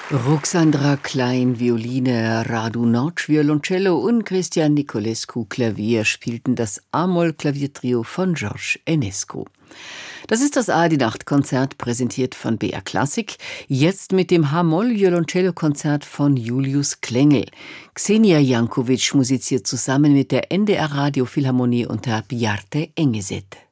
Ruxandra Klein, Violine, Radu Notch, Violoncello und Christian Nicolescu, Klavier, spielten das A-Moll-Klaviertrio von George Enescu. Das ist das A-die-Nacht-Konzert, präsentiert von BR Klassik, jetzt mit dem H-Moll-Violoncello-Konzert von Julius Klengel. Xenia Jankovic musiziert zusammen mit der NDR Radio Philharmonie unter Bjarte Engeset.